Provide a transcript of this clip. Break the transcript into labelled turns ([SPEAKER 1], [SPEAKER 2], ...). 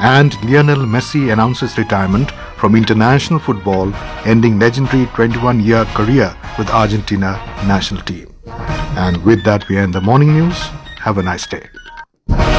[SPEAKER 1] And Lionel Messi announces retirement from international football, ending legendary 21-year career with Argentina national team. And with that, we end the morning news. Have a nice day.